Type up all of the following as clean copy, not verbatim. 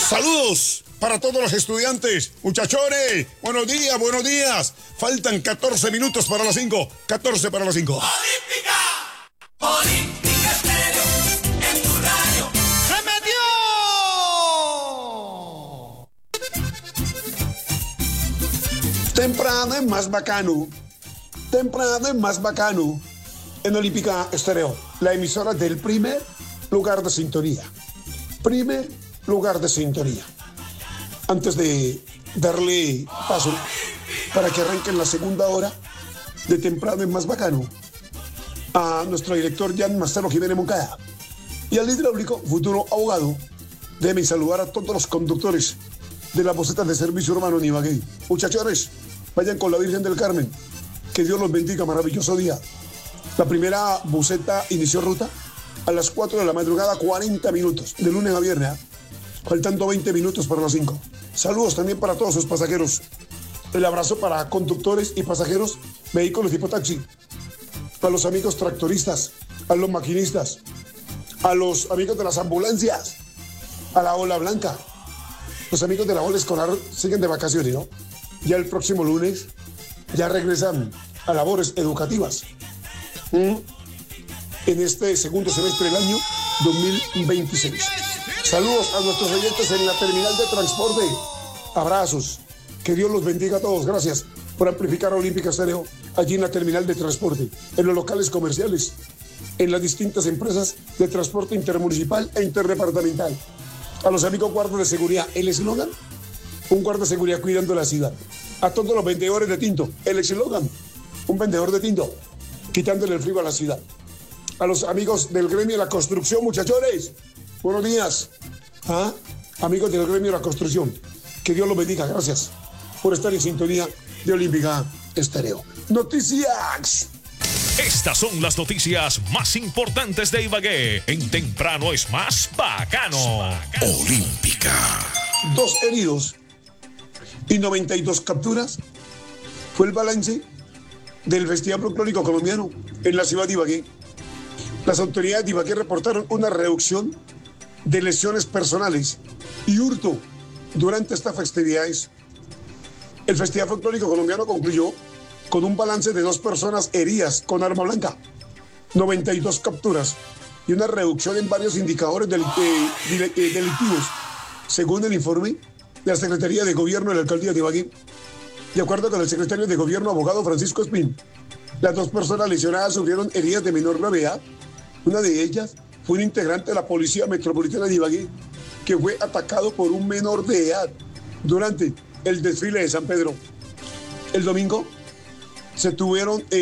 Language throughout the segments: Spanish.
Saludos para todos los estudiantes. Muchachones, buenos días, buenos días. Faltan 14 minutos para las 5. 14 para las 5. Olímpica, Olímpica Estéreo, en tu radio. ¡Se metió! Temprano es más bacano. Temprano es más bacano. En Olímpica Estéreo, la emisora del primer lugar de sintonía. Primer lugar de sintonía. Antes de darle paso para que arranquen la segunda hora de Temprano es más bacano, a nuestro director Jan Mastero Jiménez Moncada y al hidráulico, futuro abogado, déjenme saludar a todos los conductores de las bocetas de servicio urbano en Ibagué. Muchachones, vayan con la Virgen del Carmen. Que Dios los bendiga, maravilloso día. La primera boceta inició ruta a las 4 de la madrugada, 40 minutos, de lunes a viernes, faltando 20 minutos para las 5. Saludos también para todos sus pasajeros. El abrazo para conductores y pasajeros, vehículos tipo taxi, a los amigos tractoristas, a los maquinistas, a los amigos de las ambulancias, a la ola blanca. Los amigos de la ola escolar siguen de vacaciones, ¿no? Ya el próximo lunes ya regresan a labores educativas. En este segundo semestre del año 2026. Saludos a nuestros oyentes en la terminal de transporte. Abrazos. Que Dios los bendiga a todos. Gracias por amplificar a Olímpica Estéreo allí en la terminal de transporte, en los locales comerciales, en las distintas empresas de transporte intermunicipal e interdepartamental. A los amigos guardas de seguridad, el eslogan, un guarda de seguridad cuidando la ciudad. A todos los vendedores de tinto, el eslogan, un vendedor de tinto quitándole el frío a la ciudad. A los amigos del gremio de la construcción, muchachones, buenos días. Amigos del gremio de la construcción, que Dios los bendiga. Gracias por estar en sintonía de Olímpica Estéreo. Noticias. Estas son las noticias más importantes de Ibagué. En Temprano es más bacano. Olímpica. 2 heridos y 92 capturas fue el balance del Festival Folclórico Colombiano en la ciudad de Ibagué. Las autoridades de Ibagué reportaron una reducción de lesiones personales y hurto durante estas festividades. El Festival Folclórico Colombiano concluyó con un balance de 2 personas heridas con arma blanca, 92 capturas y una reducción en varios indicadores delictivos, según el informe de la Secretaría de Gobierno de la Alcaldía de Ibagué. De acuerdo con el secretario de Gobierno, abogado Francisco Espín, las 2 personas lesionadas sufrieron heridas de menor gravedad. Una de ellas fue un integrante de la Policía Metropolitana de Ibagué que fue atacado por un menor de edad durante el desfile de San Pedro. El domingo se tuvo,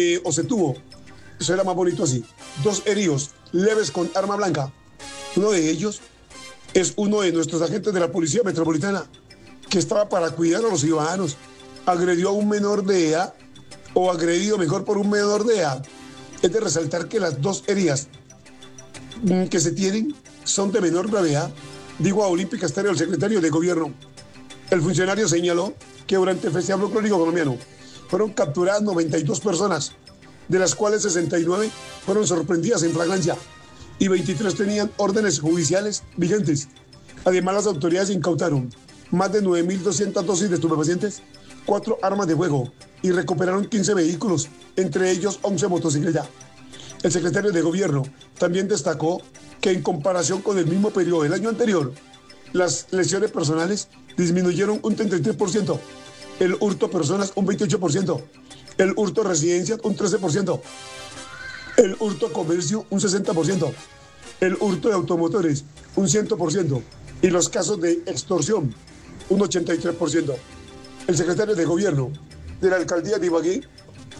eso era más bonito así, 2 heridos leves con arma blanca. Uno de ellos es uno de nuestros agentes de la Policía Metropolitana que estaba para cuidar a los ciudadanos. Agredió a un menor de edad, o agredido mejor por un menor de edad. Es de resaltar que las 2 heridas que se tienen son de menor gravedad. Digo a Olímpica Estéreo, el secretario de Gobierno. El funcionario señaló que durante el Festival Folclórico Colombiano fueron capturadas 92 personas, de las cuales 69 fueron sorprendidas en flagrancia y 23 tenían órdenes judiciales vigentes. Además, las autoridades incautaron más de 9.200 dosis de estupefacientes, 4 armas de fuego y recuperaron 15 vehículos, entre ellos 11 motocicletas. El secretario de Gobierno también destacó que en comparación con el mismo periodo del año anterior, las lesiones personales disminuyeron un 33%, el hurto personas un 28%, el hurto residencias un 13%, el hurto comercio un 60%, el hurto de automotores un 100% y los casos de extorsión un 83%. El secretario de Gobierno de la Alcaldía de Ibagué